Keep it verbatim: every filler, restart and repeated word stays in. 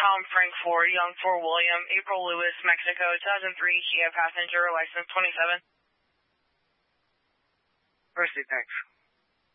Tom Frank Ford, Young for William, April Lewis, Mexico, two thousand three Kia passenger, license twenty-seven. Mercy, thanks.